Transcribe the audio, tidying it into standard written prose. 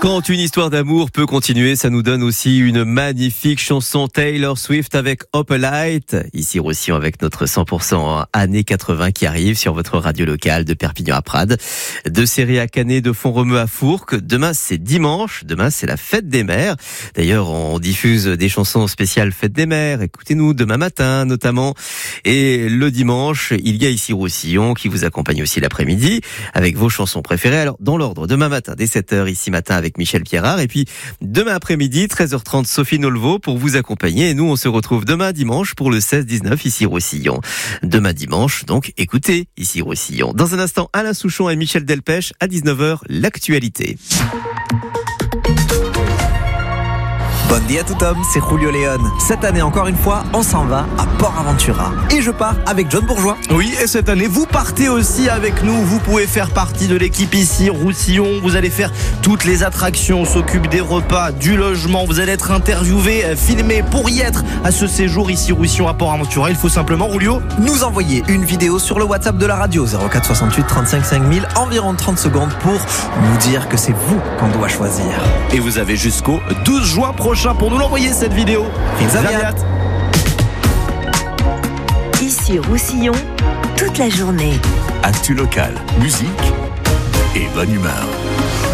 Quand une histoire d'amour peut continuer, ça nous donne aussi une magnifique chanson Taylor Swift avec Hope Light. Ici Roussillon avec notre 100% années 80 qui arrive sur votre radio locale de Perpignan à Prades. De Céry à Canet, de Font-Romeu à Fourques. Demain, c'est dimanche. Demain, c'est la fête des mères. D'ailleurs, on diffuse des chansons spéciales fête des mères. Écoutez-nous demain matin, notamment. Et le dimanche, il y a ici Roussillon qui vous accompagne aussi l'après-midi avec vos chansons préférées. Alors, dans l'ordre, demain matin, dès 7h, ici matin avec Michel Pierrard. Et puis, demain après-midi, 13h30, Sophie Nolvo pour vous accompagner. Et nous, on se retrouve demain dimanche pour le 16-19 ici Roussillon. Demain dimanche, donc, écoutez ici Roussillon. Dans un instant, Alain Souchon et Michel Delpech à 19h, l'actualité. Bon dia tout homme, c'est Julio Leon. Cette année, encore une fois, on s'en va à Port Aventura. Et je pars avec John Bourgeois. Oui, et cette année, vous partez aussi avec nous. Vous pouvez faire partie de l'équipe ici, Roussillon. Vous allez faire toutes les attractions. On s'occupe des repas, du logement. Vous allez être interviewé, filmé pour y être à ce séjour ici, Roussillon à Port Aventura. Il faut simplement, Julio, nous envoyer une vidéo sur le WhatsApp de la radio 04 68 35 5000, environ 30 secondes pour nous dire que c'est vous qu'on doit choisir. Et vous avez jusqu'au 12 juin prochain pour nous l'envoyer cette vidéo. Zaviat. Ici Roussillon, toute la journée. Actu locale, musique et bonne humeur.